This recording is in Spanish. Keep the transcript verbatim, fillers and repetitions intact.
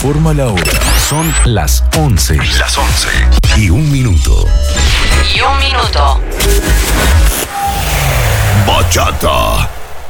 informa la hora. Son las once. Las once. Y un minuto. Y un minuto. Bachata.